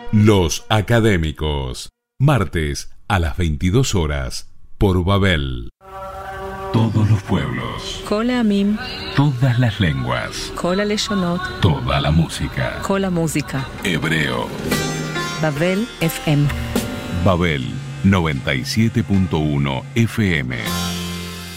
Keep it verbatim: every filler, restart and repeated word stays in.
Los Académicos, martes a las veintidós horas, por Babel. Todos los pueblos. כל העמים. Todas las lenguas. כל הלשונות. Toda la música. כל המוזיקה. Hebreo. Babel F M. Babel noventa y siete punto uno F M.